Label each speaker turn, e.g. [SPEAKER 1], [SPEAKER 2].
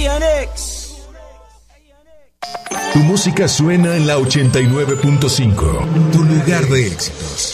[SPEAKER 1] Tu música suena en la 89.5, tu lugar de éxitos.